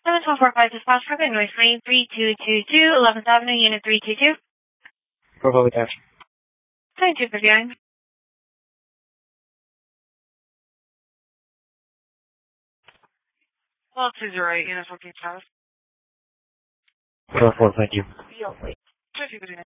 71245 dispatch for the noise lane 3222, 11th Avenue, Unit 322. Bravo attached. 22 for viewing. Well, 208, Unit 14 South. 4, thank you.